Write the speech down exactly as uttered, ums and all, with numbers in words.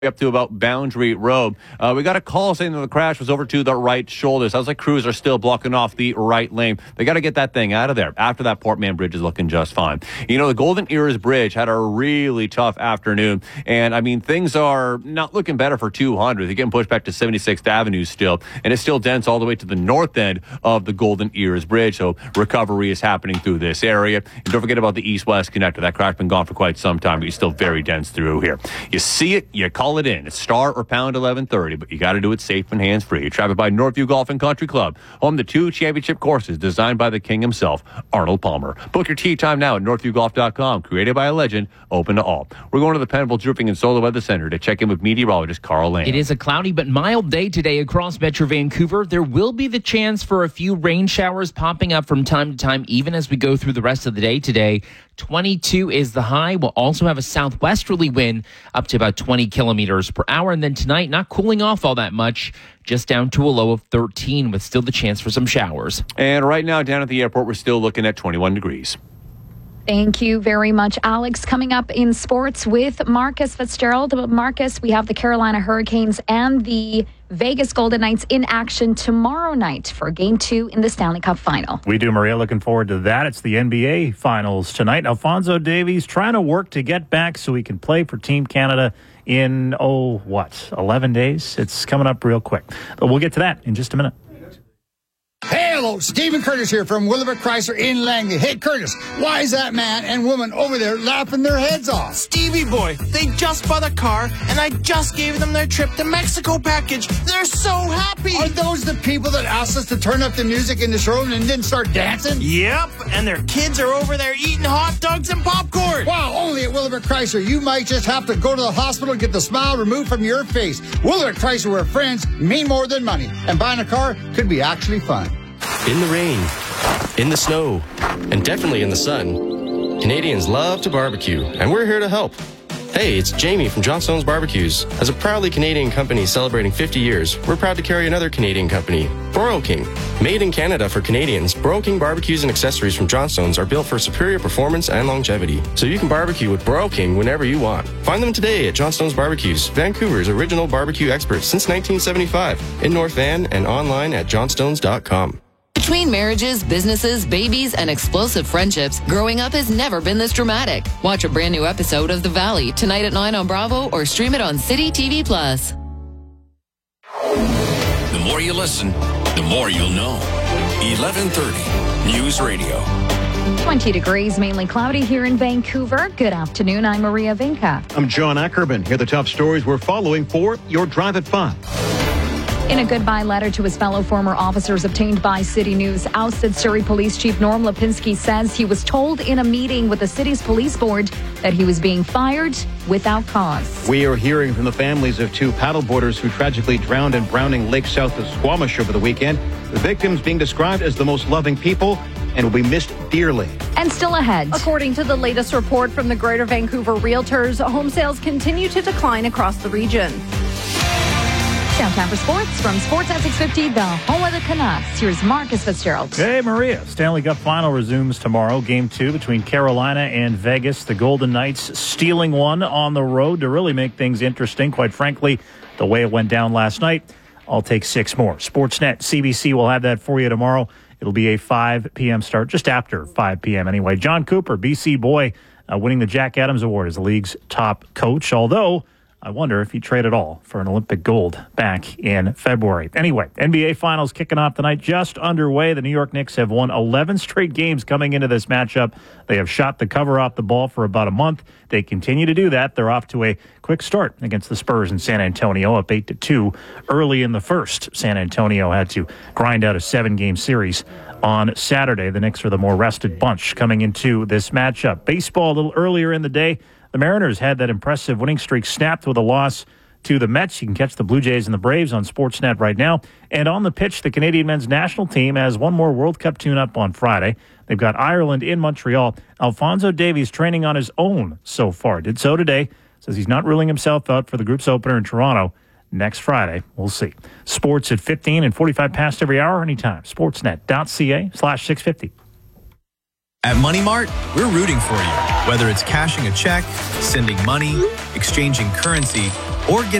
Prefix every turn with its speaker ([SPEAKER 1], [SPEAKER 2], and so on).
[SPEAKER 1] up to about Boundary Road. Uh, we got a call saying that the crash was over to the right shoulder. Sounds like crews are still blocking off the right lane. They got to get that thing out of there. After that, Port Mann Bridge is looking just fine. You know, the Golden Ears Bridge had a really tough afternoon, and I mean, things are not looking better for two hundred. They're getting pushed back to seventy-sixth Avenue still, and it's still dense all the way to the north end of the Golden Ears Bridge, so recovery is happening through this area. And don't forget about the east-west connector. That crash been gone for quite some time, but it's still very dense through here. You see it, you call it in. It's star or pound eleven thirty, but you got to do it safe and hands-free. Traffic by Northview Golf and Country Club, home to two championship courses designed by the king himself, Arnold Palmer. Book your tee time now at northview golf dot com. Created by a legend, open to all. We're going to the Pennville Roofing and Solar Weather Center to check in with meteorologist Carl Lane.
[SPEAKER 2] It is a cloudy but mild day today across Metro Vancouver. There will be the chance for a few rain showers popping up from time to time, even as we go through the rest of the day today. twenty-two is the high. We'll also have a southwesterly wind up to about twenty kilometers per hour. And then tonight, not cooling off all that much, just down to a low of thirteen with still the chance for some showers.
[SPEAKER 1] And right now down at the airport, we're still looking at twenty-one degrees.
[SPEAKER 3] Thank you very much, Alex. Coming up in sports with Marcus Fitzgerald. Marcus, we have the Carolina Hurricanes and the Vegas Golden Knights in action tomorrow night for Game two in the Stanley Cup Final.
[SPEAKER 4] We do, Maria. Looking forward to that. It's the N B A Finals tonight. Alphonso Davies trying to work to get back so he can play for Team Canada in, oh, what, eleven days? It's coming up real quick. But we'll get to that in just a minute.
[SPEAKER 5] Hello, Stephen Curtis here from Willowbrook Chrysler in Langley. Hey, Curtis, why is that man and woman over there laughing their heads off?
[SPEAKER 6] Stevie boy, they just bought a car, and I just gave them their trip to Mexico package. They're so happy.
[SPEAKER 5] Are those the people that asked us to turn up the music in the showroom and didn't start dancing?
[SPEAKER 6] Yep, and their kids are over there eating hot dogs and popcorn.
[SPEAKER 5] Wow, only at Willowbrook Chrysler. You might just have to go to the hospital and get the smile removed from your face. Willowbrook Chrysler, where friends mean more than money, and buying a car could be actually fun.
[SPEAKER 7] In the rain, in the snow, and definitely in the sun, Canadians love to barbecue, and we're here to help. Hey, it's Jamie from Johnstone's Barbecues. As a proudly Canadian company celebrating fifty years, we're proud to carry another Canadian company, Burrow King. Made in Canada for Canadians, Burrow King barbecues and accessories from Johnstone's are built for superior performance and longevity, so you can barbecue with Burrow King whenever you want. Find them today at Johnstone's Barbecues, Vancouver's original barbecue experts since nineteen seventy-five, in North Van and online at johnstones dot com.
[SPEAKER 8] Between marriages, businesses, babies, and explosive friendships, growing up has never been this dramatic. Watch a brand new episode of The Valley tonight at nine on Bravo or stream it on City T V Plus.
[SPEAKER 9] The more you listen, the more you'll know. eleven thirty News Radio.
[SPEAKER 3] twenty degrees, mainly cloudy here in Vancouver. Good afternoon. I'm Maria Vinca.
[SPEAKER 10] I'm John Ackerman. Here are the top stories we're following for your Drive at five.
[SPEAKER 3] In a goodbye letter to his fellow former officers obtained by City News, ousted Surrey Police Chief Norm Lipinski says he was told in a meeting with the city's police board that he was being fired without cause.
[SPEAKER 10] We are hearing from the families of two paddleboarders who tragically drowned in Browning Lake south of Squamish over the weekend. The victims being described as the most loving people and will be missed dearly.
[SPEAKER 3] And still ahead.
[SPEAKER 11] According to the latest report from the Greater Vancouver Realtors, home sales continue to decline across the region.
[SPEAKER 3] Now time for sports from Sports at six fifty, the home of the Canucks. Here's Marcus Fitzgerald.
[SPEAKER 4] Hey, Maria. Stanley Cup Final resumes tomorrow. Game two between Carolina and Vegas. The Golden Knights stealing one on the road to really make things interesting. Quite frankly, the way it went down last night, I'll take six more. Sportsnet C B C will have that for you tomorrow. It'll be a five p.m. start, just after five p.m. anyway. John Cooper, B C boy, uh, winning the Jack Adams Award as the league's top coach, although I wonder if he traded all for an Olympic gold back in February. Anyway, N B A Finals kicking off tonight, just underway. The New York Knicks have won eleven straight games coming into this matchup. They have shot the cover off the ball for about a month. They continue to do that. They're off to a quick start against the Spurs in San Antonio, up eight to two early in the first. San Antonio had to grind out a seven-game series on Saturday. The Knicks are the more rested bunch coming into this matchup. Baseball a little earlier in the day. The Mariners had that impressive winning streak snapped with a loss to the Mets. You can catch the Blue Jays and the Braves on Sportsnet right now. And on the pitch, the Canadian men's national team has one more World Cup tune-up on Friday. They've got Ireland in Montreal. Alphonso Davies training on his own so far. Did so today. Says he's not ruling himself out for the group's opener in Toronto next Friday. We'll see. Sports at fifteen and forty-five past every hour, anytime. Sportsnet.ca slash 650.
[SPEAKER 12] At Money Mart, we're rooting for you. Whether it's cashing a check, sending money, exchanging currency, or get